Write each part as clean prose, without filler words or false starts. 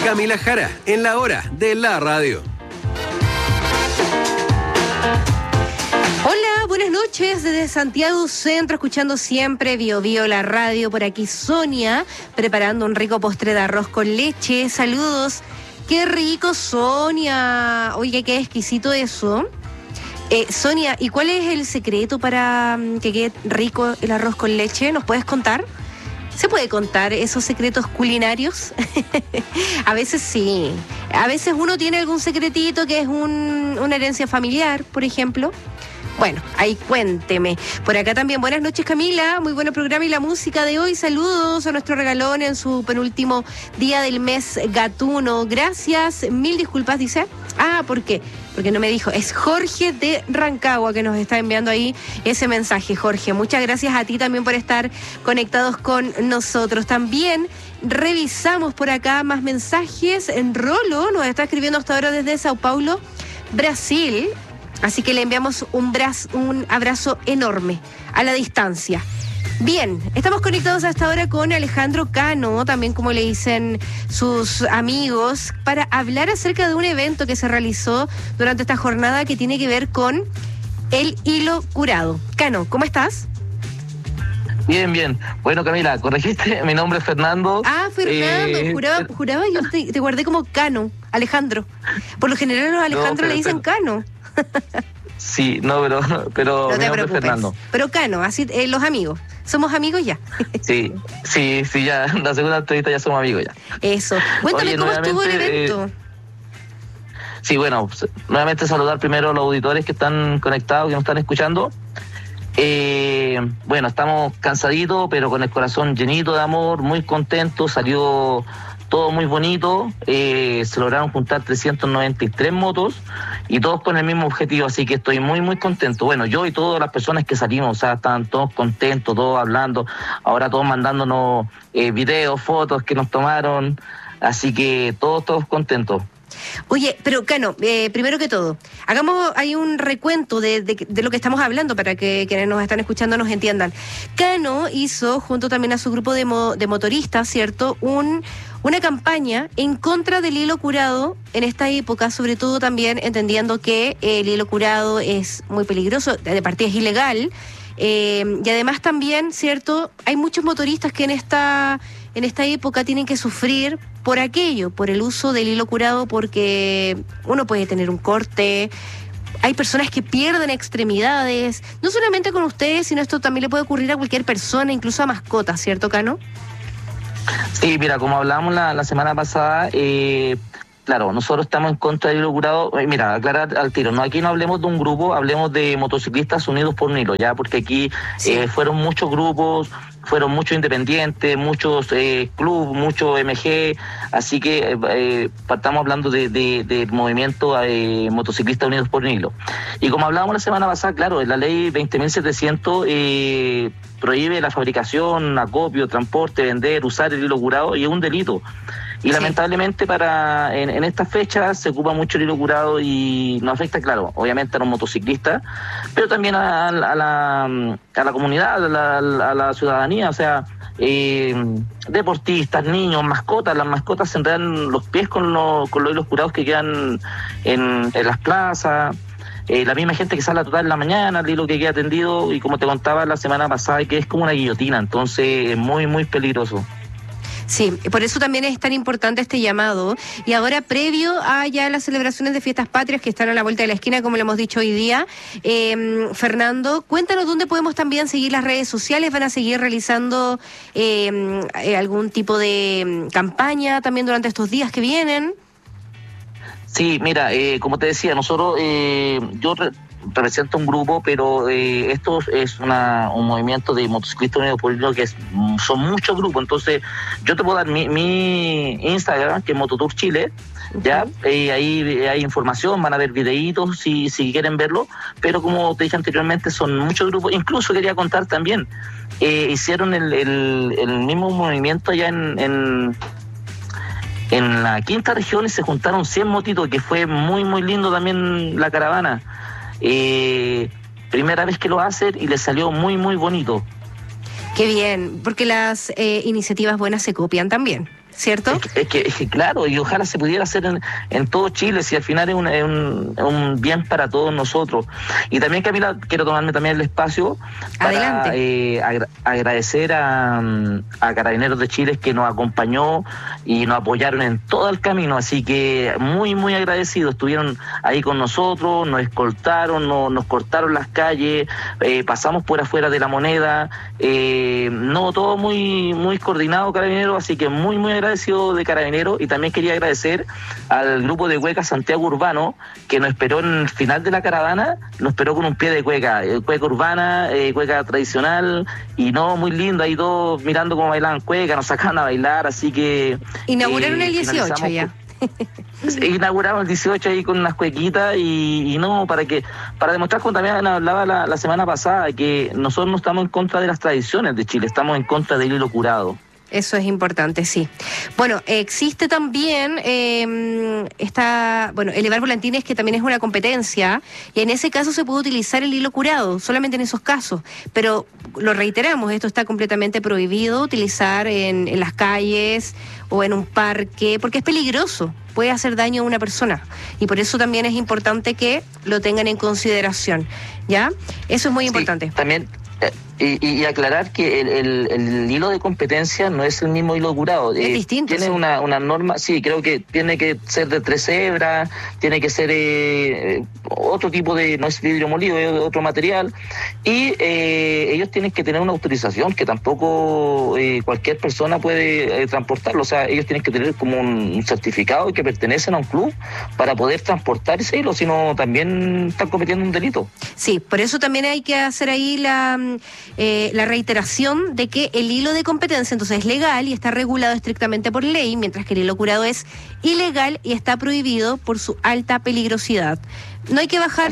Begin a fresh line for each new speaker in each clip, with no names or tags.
Camila Jara, en la hora de la radio.
Hola, buenas noches desde Santiago Centro, escuchando siempre Bio Bio la radio. Por aquí Sonia, preparando un rico postre de arroz con leche. Saludos. ¡Qué rico, Sonia! Oye, qué exquisito eso. Sonia, ¿y cuál es el secreto para que quede rico el arroz con leche? ¿Nos puedes contar? ¿Se puede contar esos secretos culinarios? A veces sí. A veces uno tiene algún secretito que es una herencia familiar, por ejemplo. Bueno, ahí cuénteme. Por acá también, buenas noches Camila, muy buen programa y la música de hoy. Saludos a nuestro regalón en su penúltimo día del mes gatuno. Gracias, mil disculpas, dice. ¿Por qué? Porque no me dijo. Es Jorge de Rancagua que nos está enviando ahí ese mensaje, Jorge. Muchas gracias a ti también por estar conectados con nosotros. También revisamos por acá más mensajes. En Rolo nos está escribiendo hasta ahora desde Sao Paulo, Brasil. Así que le enviamos un abrazo enorme a la distancia. Bien, estamos conectados hasta ahora con Alejandro Cano, también como le dicen sus amigos, para hablar acerca de un evento que se realizó durante esta jornada que tiene que ver con el hilo curado. Cano, ¿cómo estás?
Bien, bien. Bueno, Camila, corregiste, mi nombre es Fernando.
Fernando, juraba yo te guardé como Cano, Alejandro. Por lo general a los Alejandro le dicen Cano.
Sí, no, pero
no
mi nombre es Fernando.
Pero Cano, así los amigos. Somos amigos ya.
Sí, ya, la segunda entrevista ya somos amigos ya.
Eso. Cuéntame cómo estuvo el evento.
Sí, bueno, nuevamente saludar primero a los auditores que están conectados, que nos están escuchando. Bueno, estamos cansaditos, pero con el corazón llenito de amor, muy contentos, salió todo muy bonito, se lograron juntar 393 motos y todos con el mismo objetivo, así que estoy muy muy contento. Bueno, yo y todas las personas que salimos, o sea, estaban todos contentos, todos hablando, ahora todos mandándonos videos, fotos que nos tomaron, así que todos contentos.
Oye, pero Cano, primero que todo, hagamos ahí un recuento de lo que estamos hablando para que quienes nos están escuchando nos entiendan. Cano hizo, junto también a su grupo de motoristas, ¿cierto?, una campaña en contra del hilo curado en esta época, sobre todo también entendiendo que el hilo curado es muy peligroso, de partida es ilegal, y además también, ¿cierto?, hay muchos motoristas que en esta época tienen que sufrir por aquello, por el uso del hilo curado, porque uno puede tener un corte, hay personas que pierden extremidades, no solamente con ustedes, sino esto también le puede ocurrir a cualquier persona, incluso a mascotas, ¿cierto, Cano?
Sí, mira, como hablábamos la semana pasada, claro, nosotros estamos en contra del hilo curado. Mira, aclarar al tiro, aquí no hablemos de un grupo, hablemos de motociclistas unidos por un hilo, ya, porque aquí fueron muchos grupos, fueron muchos independientes, muchos clubes, muchos MG, así que estamos hablando de movimiento motociclistas unidos por un hilo. Y como hablábamos la semana pasada, claro, la ley 20.700 prohíbe la fabricación, acopio, transporte, vender, usar el hilo curado y es un delito. Y lamentablemente en estas fechas se ocupa mucho el hilo curado y nos afecta, claro, obviamente a los motociclistas, pero también a la comunidad, a la ciudadanía, o sea, deportistas, niños, mascotas. Las mascotas se enredan los pies con los hilos curados que quedan en las plazas. La misma gente que sale a trotar en la mañana, el hilo que queda tendido, y como te contaba la semana pasada, que es como una guillotina, entonces es muy, muy peligroso.
Sí, por eso también es tan importante este llamado. Y ahora, previo a ya las celebraciones de fiestas patrias que están a la vuelta de la esquina, como le hemos dicho hoy día, Fernando, cuéntanos dónde podemos también seguir las redes sociales. ¿Van a seguir realizando algún tipo de campaña también durante estos días que vienen?
Sí, mira, como te decía, nosotros, yo represento un grupo, pero esto es un movimiento de motociclistas unidos por el hilo que son muchos grupos, entonces yo te puedo dar mi Instagram, que es Mototour Chile, ya, ahí hay información, van a ver videitos si quieren verlo, pero como te dije anteriormente, son muchos grupos. Incluso quería contar también, hicieron el mismo movimiento allá en la quinta región y se juntaron 100 motitos, que fue muy muy lindo también la caravana. Primera vez que lo hacen y les salió muy muy bonito.
Qué bien, porque las iniciativas buenas se copian también. ¿cierto?
Es que claro, y ojalá se pudiera hacer en todo Chile, si al final es un bien para todos nosotros. Y también, Camila, quiero tomarme también el espacio para agradecer a Carabineros de Chile, que nos acompañó y nos apoyaron en todo el camino, así que muy, muy agradecidos. Estuvieron ahí con nosotros, nos escoltaron, nos cortaron las calles, pasamos por afuera de La Moneda, todo muy, muy coordinado, Carabineros, así que muy, muy agradecido de Carabineros. Y también quería agradecer al grupo de cueca Santiago Urbano, que nos esperó en el final de la caravana, nos esperó con un pie de cueca urbana, cueca tradicional, y muy lindo, ahí todos mirando cómo bailaban cueca, nos sacaban a bailar, así que...
Inauguraron el 18 ya.
Inauguramos el 18 ahí con unas cuequitas para demostrar, como también hablaba la semana pasada, que nosotros no estamos en contra de las tradiciones de Chile, estamos en contra del hilo curado.
Eso es importante, sí. Bueno, existe también, elevar volantines, que también es una competencia, y en ese caso se puede utilizar el hilo curado, solamente en esos casos. Pero lo reiteramos, esto está completamente prohibido utilizar en las calles o en un parque, porque es peligroso, puede hacer daño a una persona. Y por eso también es importante que lo tengan en consideración, ¿ya? Eso es muy importante.
También... Y aclarar que el hilo de competencia no es el mismo hilo curado.
Es distinto.
Tiene una norma, sí, creo que tiene que ser de 3 hebras, tiene que ser otro tipo de, no es vidrio molido, es otro material. Y ellos tienen que tener una autorización que tampoco cualquier persona puede transportarlo. O sea, ellos tienen que tener como un certificado y que pertenecen a un club para poder transportar ese hilo, sino también están cometiendo un delito.
Sí, por eso también hay que hacer ahí la reiteración de que el hilo de competencia entonces es legal y está regulado estrictamente por ley, mientras que el hilo curado es ilegal y está prohibido por su alta peligrosidad. No hay que bajar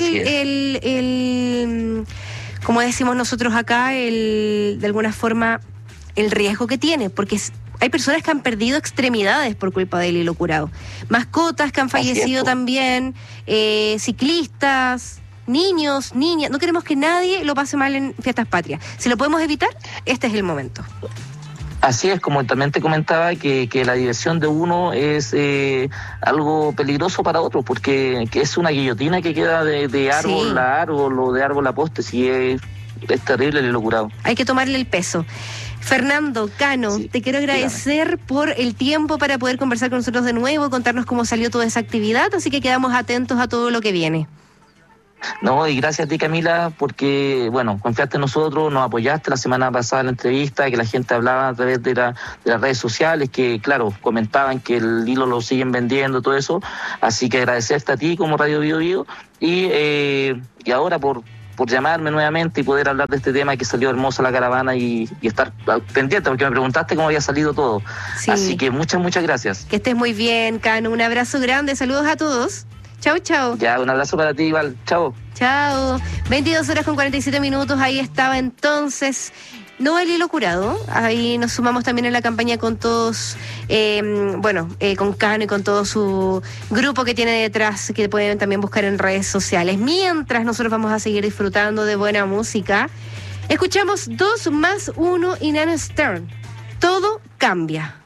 como decimos nosotros acá, de alguna forma, el riesgo que tiene, porque hay personas que han perdido extremidades por culpa del hilo curado. Mascotas que han fallecido también, ciclistas, niños, niñas. No queremos que nadie lo pase mal en Fiestas Patrias. Si lo podemos evitar, este es el momento.
Así es, como también te comentaba, que la diversión de uno es algo peligroso para otro, porque es una guillotina que queda de árbol a árbol o de árbol a poste, si es terrible el hilo curado. Hay
que tomarle el peso. Fernando Cano, te quiero agradecer por el tiempo para poder conversar con nosotros de nuevo, contarnos cómo salió toda esa actividad, así que quedamos atentos a todo lo que viene.
No, y gracias a ti, Camila, porque, confiaste en nosotros, nos apoyaste la semana pasada en la entrevista, que la gente hablaba a través de las redes sociales, que, claro, comentaban que el hilo lo siguen vendiendo, todo eso. Así que agradecerte a ti como Radio Bio Bio y ahora por llamarme nuevamente y poder hablar de este tema, que salió hermosa la caravana y estar pendiente, porque me preguntaste cómo había salido todo. Sí. Así que muchas gracias.
Que estés muy bien, Cano. Un abrazo grande, saludos a todos. Chau, chau.
Ya, un abrazo para ti, igual. Chau.
Chao. 22:47, ahí estaba entonces. No el hilo curado, ahí nos sumamos también en la campaña con todos, con Cano y con todo su grupo que tiene detrás, que pueden también buscar en redes sociales. Mientras nosotros vamos a seguir disfrutando de buena música, escuchamos 2+1 y Nana Stern. Todo cambia.